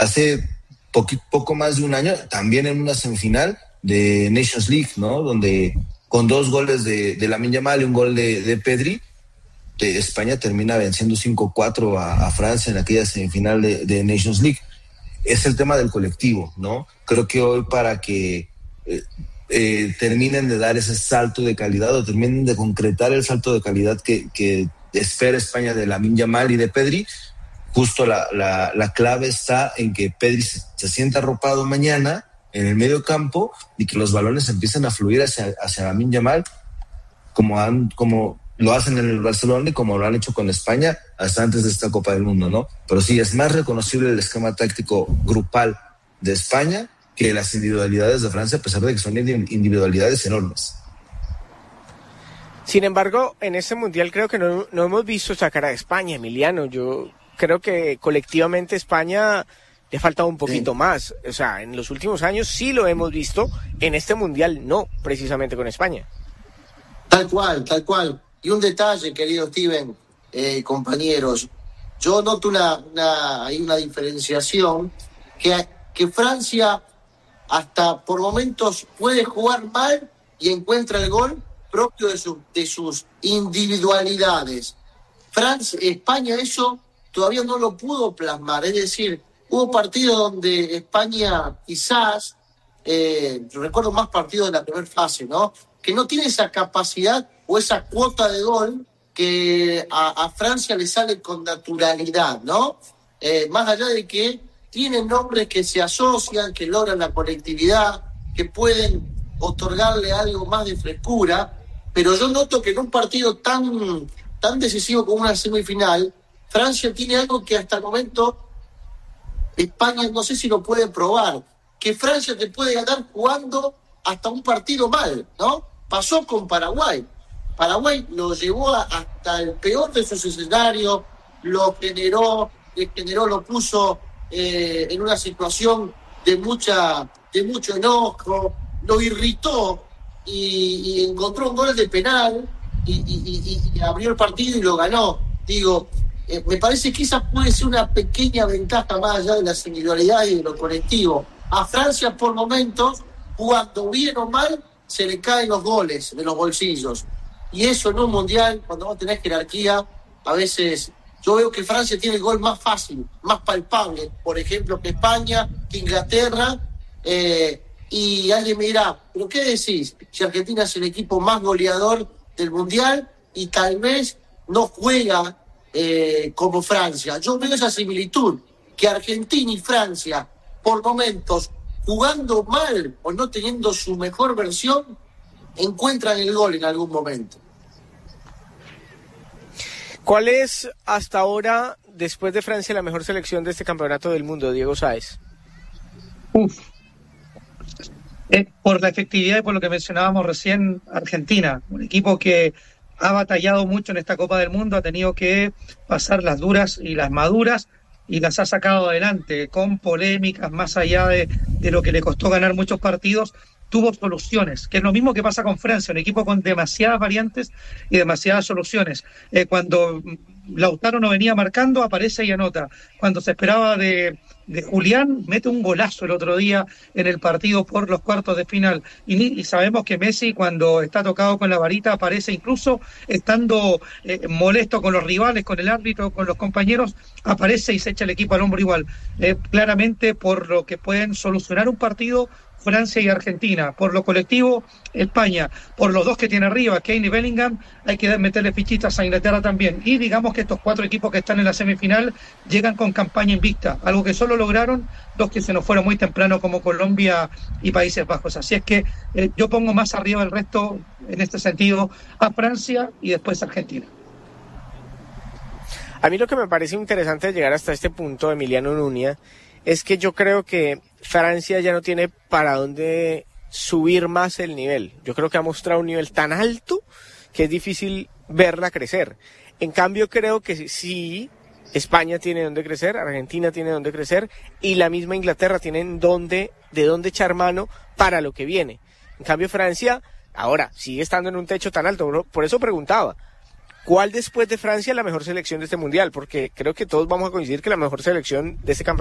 hace poco más de un año, también en una semifinal de Nations League, ¿no? Donde con 2 goles de Lamine Yamal y un gol de Pedri, España termina venciendo 5-4 a Francia en aquella semifinal de Nations League. Es el tema del colectivo, ¿no? Creo que hoy para que terminen de dar ese salto de calidad o terminen de concretar el salto de calidad que espera España de Lamine Yamal y de Pedri, justo la clave está en que Pedri se sienta arropado mañana en el medio campo y que los balones empiecen a fluir hacia Lamine Yamal como lo hacen en el Barcelona y como lo han hecho con España hasta antes de esta Copa del Mundo, ¿no? Pero sí, es más reconocible el esquema táctico grupal de España que las individualidades de Francia, a pesar de que son individualidades enormes. Sin embargo, en este Mundial creo que no hemos visto sacar a España, Emiliano. Yo creo que colectivamente España le ha faltado un poquito más. O sea, en los últimos años sí lo hemos visto, en este Mundial no, precisamente con España. Tal cual. Y un detalle, querido Steven, compañeros, yo noto hay una diferenciación que Francia hasta por momentos puede jugar mal y encuentra el gol propio de sus individualidades. España eso todavía no lo pudo plasmar, es decir, hubo partidos donde España quizás, recuerdo más partidos de la primera fase, ¿no?, que no tiene esa capacidad o esa cuota de gol que a Francia le sale con naturalidad, ¿no? Más allá de que tienen nombres que se asocian, que logran la colectividad, que pueden otorgarle algo más de frescura, pero yo noto que en un partido tan decisivo como una semifinal, Francia tiene algo que hasta el momento España no sé si lo puede probar, que Francia te puede ganar jugando hasta un partido mal, ¿no? Pasó con Paraguay. Paraguay lo llevó hasta el peor de sus escenarios, lo puso en una situación de mucho enojo, lo irritó y encontró un gol de penal y abrió el partido y lo ganó. Digo, me parece que esa puede ser una pequeña ventaja más allá de las individualidades y de lo colectivo. A Francia por momentos, jugando bien o mal, se le caen los goles de los bolsillos. Y eso en un mundial, cuando vos tenés jerarquía, a veces yo veo que Francia tiene el gol más fácil, más palpable, por ejemplo, que España, que Inglaterra, y alguien me dirá, ¿pero qué decís? Si Argentina es el equipo más goleador del mundial y tal vez no juega como Francia. Yo veo esa similitud, que Argentina y Francia, por momentos, jugando mal o no teniendo su mejor versión, encuentran el gol en algún momento. ¿Cuál es hasta ahora, después de Francia, la mejor selección de este campeonato del mundo, Diego Sáez? Por la efectividad y por lo que mencionábamos recién, Argentina, un equipo que ha batallado mucho en esta Copa del Mundo, ha tenido que pasar las duras y las maduras, y las ha sacado adelante con polémicas, más allá de lo que le costó ganar muchos partidos, tuvo soluciones, que es lo mismo que pasa con Francia, un equipo con demasiadas variantes y demasiadas soluciones. Cuando Lautaro no venía marcando, aparece y anota. Cuando se esperaba de Julián, mete un golazo el otro día en el partido por los cuartos de final. Y sabemos que Messi, cuando está tocado con la varita, aparece incluso estando molesto con los rivales, con el árbitro, con los compañeros, aparece y se echa el equipo al hombro igual. Claramente por lo que pueden solucionar un partido Francia y Argentina, por lo colectivo España, por los dos que tiene arriba, Kane y Bellingham, hay que meterle fichitas a Inglaterra también. Y digamos que estos 4 equipos que están en la semifinal llegan con campaña invicta, algo que solo lograron 2 que se nos fueron muy temprano, como Colombia y Países Bajos. Así es que yo pongo más arriba del resto en este sentido a Francia y después a Argentina. A mí lo que me parece interesante de llegar hasta este punto, Emiliano Nuña, es que yo creo que Francia ya no tiene para dónde subir más el nivel. Yo creo que ha mostrado un nivel tan alto que es difícil verla crecer. En cambio, creo que sí, España tiene donde crecer, Argentina tiene donde crecer y la misma Inglaterra tiene de dónde echar mano para lo que viene. En cambio, Francia ahora sigue estando en un techo tan alto. Por eso preguntaba, ¿cuál después de Francia es la mejor selección de este mundial? Porque creo que todos vamos a coincidir que la mejor selección de este campeonato